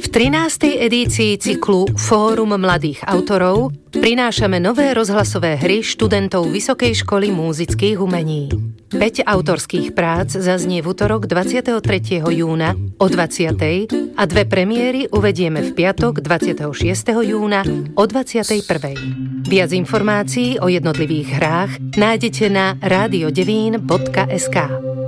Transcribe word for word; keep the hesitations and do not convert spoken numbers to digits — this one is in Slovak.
trinástej edícii cyklu Fórum mladých autorov prinášame nové rozhlasové hry študentov Vysokej školy múzických umení. Päť autorských prác zaznie v utorok dvadsiateho tretieho júna o dvadsiatej a dve premiéry uvedieme v piatok dvadsiateho šiesteho júna o dvadsiatej prvej. Viac informácií o jednotlivých hrách nájdete na radio devín bodka es ká.